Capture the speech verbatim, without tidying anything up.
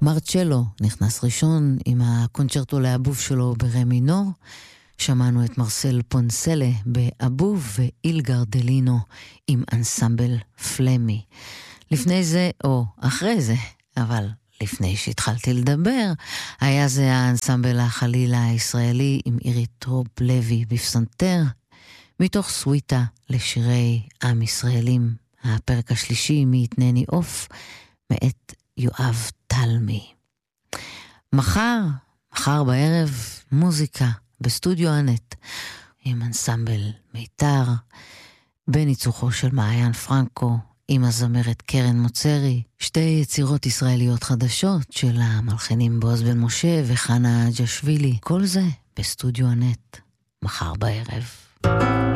מרצ'לו נכנס ראשון עם הקונצ'רטו לאבוב שלו ברמי מינור. שמענו את מרסל פונסלה באבוב ואילגר דלינו עם אנסמבל פלמי. לפני זה, או אחרי זה, אבל לפני שהתחלתי לדבר, היה זה האנסמבל החליל הישראלי עם איריטרופ לוי בפסנתר, מתוך סוויטה לשירי עם ישראלים, הפרק השלישי מיתנני אוף, מאת יואב תלמי. מחר, מחר בערב, מוזיקה בסטודיו הנט, עם אנסמבל מיתר, בניצוחו של מעיין פרנקו, עם הזמרת קרן מוצרי, שתי יצירות ישראליות חדשות של המלחינים בועז בן משה וחנה ג'שווילי, כל זה בסטודיו הנט, מחר בערב.